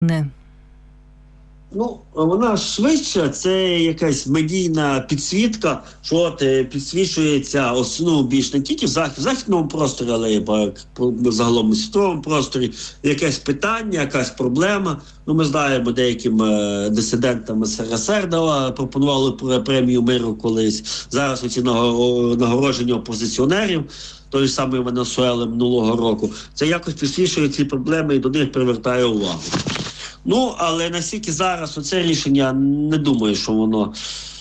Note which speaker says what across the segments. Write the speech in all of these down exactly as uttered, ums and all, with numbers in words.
Speaker 1: Не.
Speaker 2: Ну, вона швидше, це якась медійна підсвітка, що от підсвічується основу більш не тільки в, захід, в західному просторі, але й в загалом у світовому просторі. Якесь питання, якась проблема. Ну, ми знаємо, деяким е, дисидентам ес ер ес ер дала, пропонували премію миру колись. Зараз оці нагородження опозиціонерів, той самий Венесуели минулого року, це якось підсвічує ці проблеми і до них привертає увагу. Ну, але наскільки зараз оце рішення, не думаю, що воно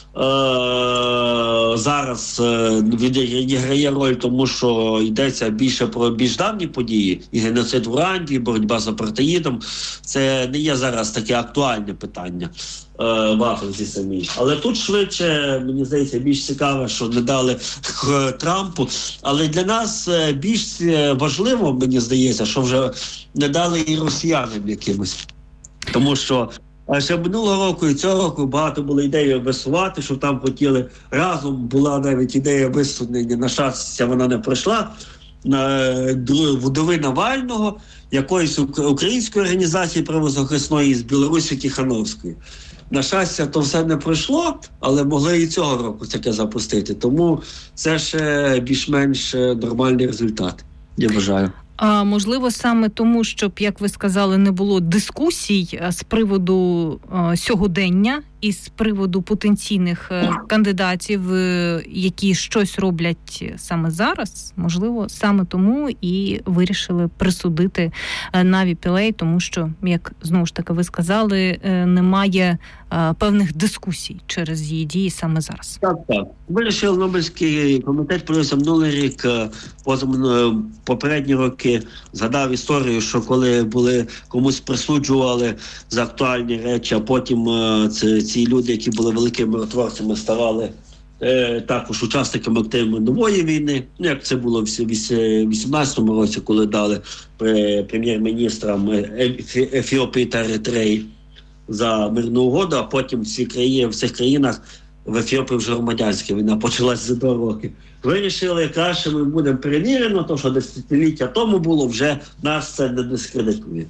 Speaker 2: е- зараз е- відіграє роль, тому що йдеться більше про більш давні події, і геноцид в Руанді, і боротьба з апартеїдом. Це не є зараз таке актуальне питання е- в Африці самій. Але тут швидше, мені здається, більш цікаво, що не дали Трампу. Але для нас більш важливо, мені здається, що вже не дали і росіянам якимось. Тому що ще минулого року і цього року багато було ідеї висувати, що там хотіли разом, була навіть ідея висунення, на щастя вона не пройшла, на вдови Навального, якоїсь української організації правозахисної з Білорусі Тихановської. На щастя, то все не пройшло, але могли і цього року таке запустити. Тому це ще більш-менш нормальний результат, я вважаю.
Speaker 1: А можливо, саме тому, щоб, як ви сказали, не було дискусій з приводу а, сьогодення і з приводу потенційних а, кандидатів, а, які щось роблять саме зараз, можливо, саме тому і вирішили присудити а, Наві Пілей, тому що, як знову ж таки ви сказали, а, немає а, певних дискусій через її дії саме зараз.
Speaker 2: Так, так. Вирішив Нобелівський комітет, провівся минулий рік, попередні роки, згадав історію, що коли були комусь присуджували за актуальні речі, а потім це, ці люди, які були великими миротворцями, ставали е, також учасниками активної нової війни, як це було в вісімнадцятому році, коли дали прем'єр-міністрам Ефіопії та Еритреї за мирну угоду, а потім всі країни, в цих країнах в Ефіопії вже громадянська війна почалась за два роки. Вирішили, краще ми будемо перевірено, то що десятиліття тому було, вже нас це не дискредитує.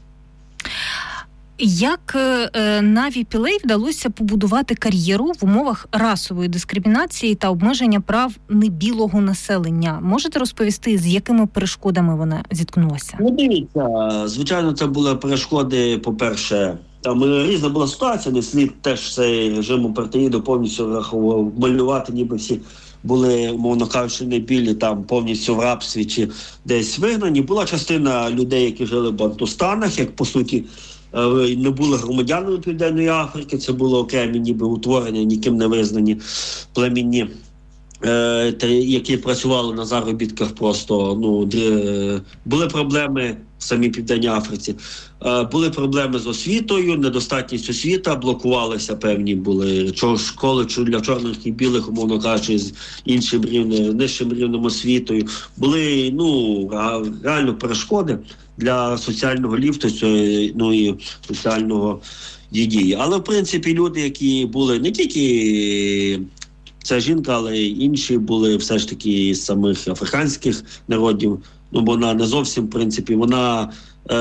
Speaker 1: Як е, Наві Пілей вдалося побудувати кар'єру в умовах расової дискримінації та обмеження прав небілого населення? Можете розповісти, з якими перешкодами вона зіткнулася?
Speaker 2: Ну, дивіться, звичайно, це були перешкоди, по-перше, там різна була ситуація, не слід теж цей режим апартеїду повністю враховував, малювати, ніби всі були, умовно кажучи, не білі, там повністю в рабстві чи десь вигнані. Була частина людей, які жили в Бантустанах, як, по суті, не були громадянами Південної Африки, це було окремі ніби утворення, ніким не визнані племінні, е, які працювали на заробітках просто, ну, де, були проблеми в самій Південній Африці. Е, були проблеми з освітою, недостатність освіти, блокувалися певні були школи для чорних і білих, умовно кажучи, з іншим рівнем, нижчим рівнем освітою. Були, ну, реально перешкоди для соціального ліфту, ну і соціального дії. Але, в принципі, люди, які були не тільки ця жінка, але й інші були все ж таки з самих африканських народів, ну, бо вона не зовсім, в принципі, вона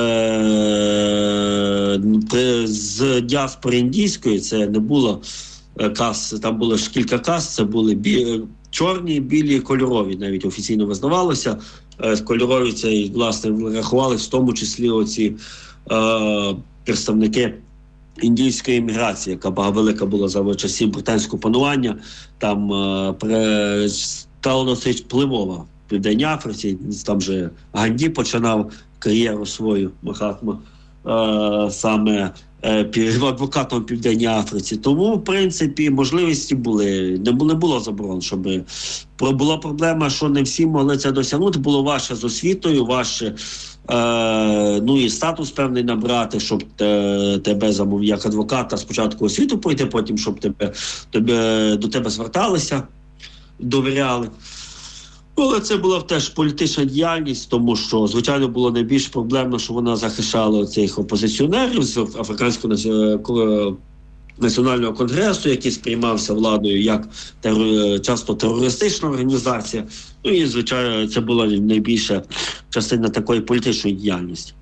Speaker 2: е- з діаспори індійської, це не було каст, там було ж кілька каст, це були бі- чорні, білі, кольорові, навіть офіційно визнавалося. Кольорові це, власне, рахувалися в тому числі оці е, представники індійської імміграції, яка велика була за часів британського панування, там е, при, стала досить впливова в Південній Африці, там же Ганді починав кар'єру свою, Махатма, е, саме е, адвокатом в Південній Африці. Тому, в принципі, можливості були, не було, не було заборон, щоб... Була проблема, що не всі могли це досягнути, було важче з освітою, важче, е, ну і статус певний набрати, щоб те, тебе замов як адвоката спочатку освіту пройти, потім щоб тебе, тебе до тебе зверталися, довіряли. Але це була теж політична діяльність, тому що, звичайно, було найбільш проблемно, що вона захищала цих опозиціонерів з африканського Національного конгресу, який сприймався владою як терор... часто терористична організація. Ну і, звичайно, це була найбільша частина такої політичної діяльності.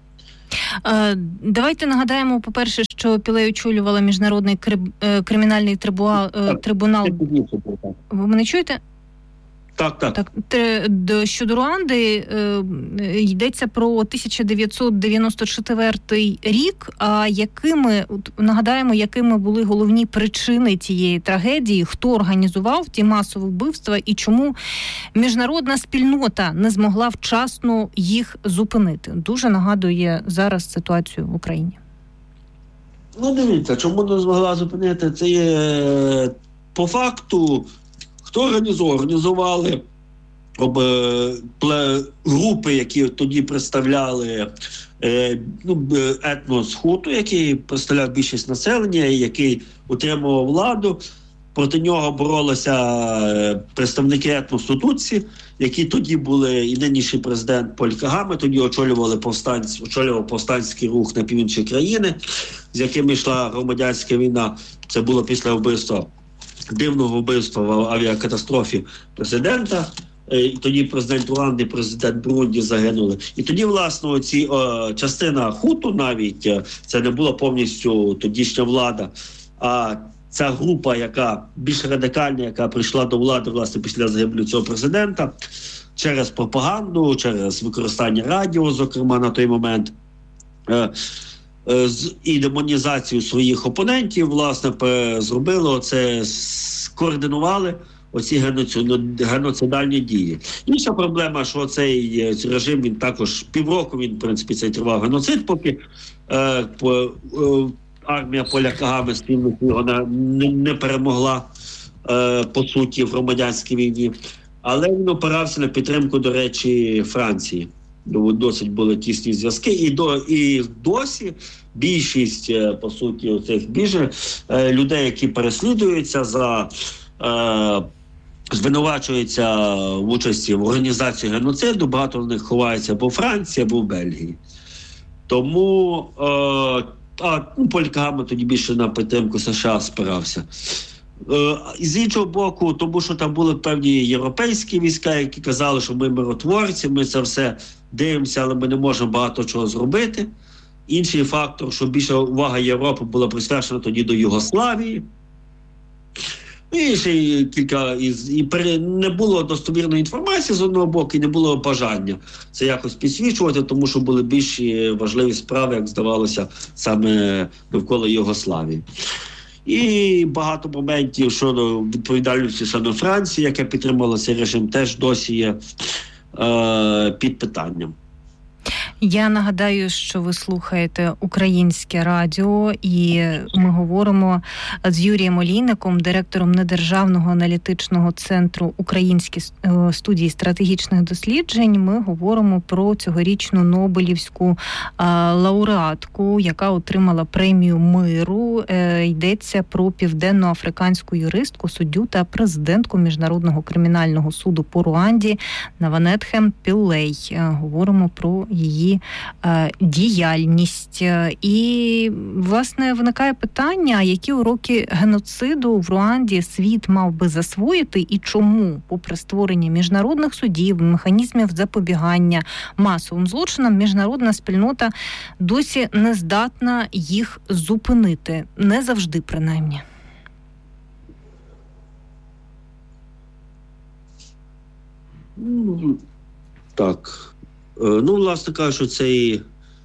Speaker 1: Давайте нагадаємо, по-перше, що Пілей очолювала Міжнародний кримінальний трибунал. трибунал. Ви мене чуєте?
Speaker 2: Так, так.
Speaker 1: так. Щодо Руанди е, йдеться про тисяча дев'ятсот дев'яносто четвертий рік. А якими, нагадаємо, якими були головні причини цієї трагедії, хто організував ті масові вбивства і чому міжнародна спільнота не змогла вчасно їх зупинити? Дуже нагадує зараз ситуацію в Україні.
Speaker 2: Ну, дивіться, чому не змогла зупинити? Це є по факту. Хто організував? Організували об, пле, групи, які тоді представляли е, ну, етнос Хуту, який представляв більшість населення, який утримував владу. Проти нього боролися представники етносу Тутсі, які тоді були, і нинішній президент Поль Кагаме, тоді очолювали повстанці, очолював повстанський рух на півночі країни, з якими йшла громадянська війна. Це було після вбивства дивного вбивства в авіакатастрофі президента. І тоді президент Руанди, президент Бурунді загинули. І тоді, власне, оці, о, частина Хуту навіть, це не була повністю тодішня влада, а ця група, яка більш радикальна, яка прийшла до влади, власне, після загибелі цього президента, через пропаганду, через використання радіо, зокрема, на той момент, е, і демонізацію своїх опонентів, власне, зробили це, скоординували оці геноцидальні дії. Інша проблема, що цей режим, він також півроку, він, в принципі, цей тривав геноцид, поки е, по, е, армія Поля Кагаме спільно його не, не перемогла, е, по суті, в громадянській війні. Але він опирався на підтримку, до речі, Франції. Досить були тісні зв'язки, і до і досі більшість, по суті, цих біженців, людей, які переслідуються за е, звинувачуються в участі в організації геноциду, багато з них ховаються або в Франції, або в Бельгії. Тому е, а, ну, Поль Кагаме тоді більше на підтримку США спирався. Е, з іншого боку, тому що там були певні європейські війська, які казали, що ми миротворці, ми це все дивимося, але ми не можемо багато чого зробити. Інший фактор, що більша увага Європи була присвячена тоді до Югославії. І ще кілька із і пере, не було достовірної інформації з одного боку, і не було бажання це якось підсвічувати, тому що були більш важливі справи, як здавалося, саме довкола Югославії. І багато моментів щодо відповідальності щодо Франції, яка підтримала цей режим, теж досі є е, під питанням.
Speaker 1: Я нагадаю, що ви слухаєте Українське радіо, і ми говоримо з Юрієм Олійником, директором недержавного аналітичного центру Українські студії стратегічних досліджень. Ми говоримо про цьогорічну Нобелівську а, лауреатку, яка отримала премію миру. Е, йдеться про південноафриканську юристку, суддю та президентку Міжнародного кримінального суду по Руанді Наванетхем Пілей. Е, говоримо про її діяльність. І, власне, виникає питання, які уроки геноциду в Руанді світ мав би засвоїти і чому, попри створення міжнародних судів, механізмів запобігання масовим злочинам, міжнародна спільнота досі не здатна їх зупинити. Не завжди, принаймні.
Speaker 2: Так. Ну, власне кажучи, це і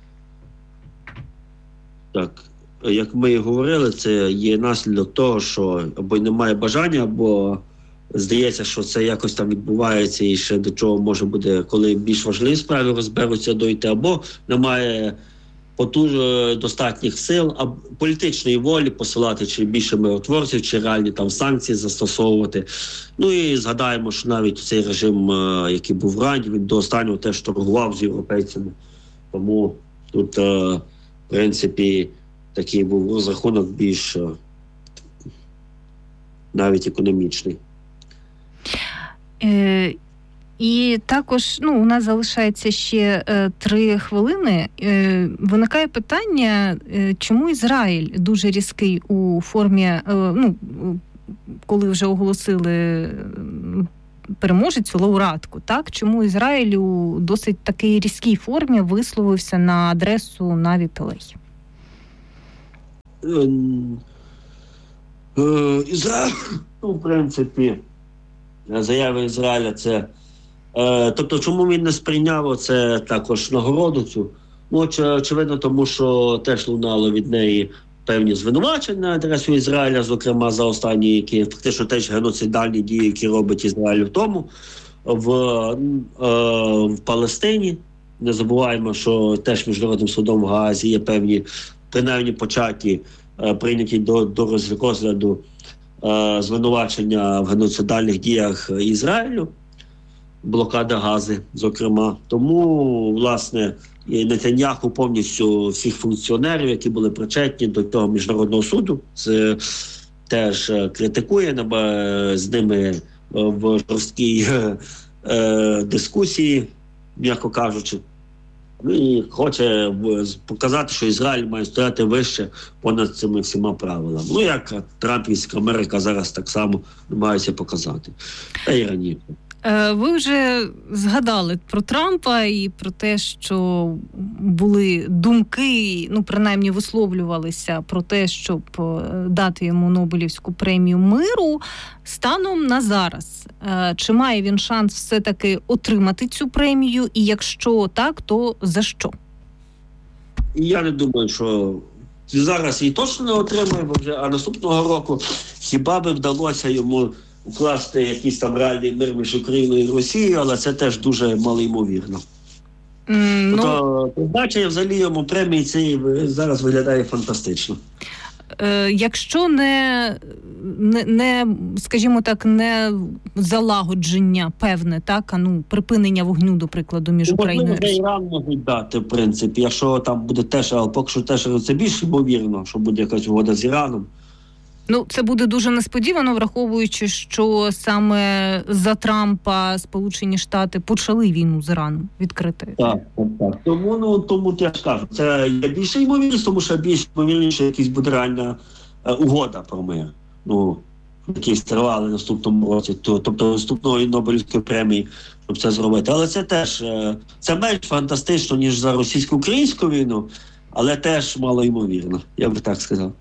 Speaker 2: так, як ми і говорили, це є наслідок того, що або немає бажання, або здається, що це якось там відбувається і ще до чого може буде, коли більш важливі справи розберуться, дойти, або немає потуж достатніх сил, а політичної волі посилати чи більше миротворців, чи реальні там санкції застосовувати. Ну і згадаємо, що навіть цей режим, який був в Руанді, він до останнього теж торгував з європейцями. Тому тут, в принципі, такий був розрахунок більш навіть економічний.
Speaker 1: Е- І також, ну, у нас залишається ще е, три хвилини. Е, виникає питання, е, чому Ізраїль дуже різкий у формі, е, ну, коли вже оголосили переможецю, лауреатку, так? Чому Ізраїль у досить такій різкій формі висловився на адресу Наві Пілей?
Speaker 2: Ізраїль, ну, в принципі, заяви Ізраїля це... Тобто, чому він не сприйняв це також нагороду цю? Ну, очевидно, тому що теж лунало від неї певні звинувачення на адресу Ізраїля, зокрема за останні, які фактично теж геноцидальні дії, які робить Ізраїль в тому, в, е, в Палестині. Не забуваємо, що теж Міжнародним судом в Гаазі є певні, принаймні початі, е, прийняті до, до розгляду е, звинувачення в геноцидальних діях Ізраїлю, блокада Гази, зокрема. Тому, власне, і Нетаньяху повністю всіх функціонерів, які були причетні до того Міжнародного суду, це теж критикує, з ними в жорсткій е, дискусії, м'яко кажучи. І хоче показати, що Ізраїль має стояти вище понад цими всіма правилами. Ну, як Трампівська Америка зараз так само намагається показати. Та й раніше.
Speaker 1: Ви вже згадали про Трампа і про те, що були думки, ну, принаймні висловлювалися про те, щоб дати йому Нобелівську премію миру. Станом на зараз, чи має він шанс все-таки отримати цю премію? І якщо так, то за що?
Speaker 2: Я не думаю, що зараз її точно не отримає, бо вже, а наступного року хіба би вдалося йому укласти якийсь там реальний мир між Україною і Росією, але це теж дуже малоймовірно. Mm, ну... Тобто, побачення взагалі йому премії цієї зараз виглядає фантастично.
Speaker 1: Е, якщо не, не, не, скажімо так, не залагодження певне, так, а ну, припинення вогню, до прикладу, між ну, Україною і Росією.
Speaker 2: Іран можуть дати, в принципі, якщо там буде теж, але поки що теж це більш ймовірно, що буде якась угода з Іраном.
Speaker 1: Ну, це буде дуже несподівано, враховуючи, що саме за Трампа Сполучені Штати почали війну з Іраном відкрити.
Speaker 2: Так, так, так. Тому, ну, тому я ж кажу, це є більше ймовірність, тому що більш ймовірніше якась буде реальна е, угода про мир. Ну, які стривали наступному році, то, тобто наступної Нобелівської премії, щоб це зробити. Але це теж, е, це менш фантастично, ніж за російсько-українську війну, але теж мало ймовірно, я би так сказав.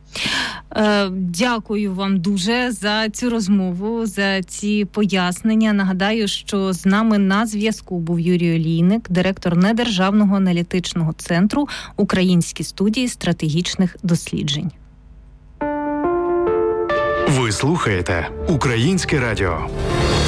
Speaker 1: Дякую вам дуже за цю розмову, за ці пояснення. Нагадаю, що з нами на зв'язку був Юрій Олійник, директор Недержавного аналітичного центру Української студії стратегічних досліджень.
Speaker 3: Ви слухаєте Українське радіо.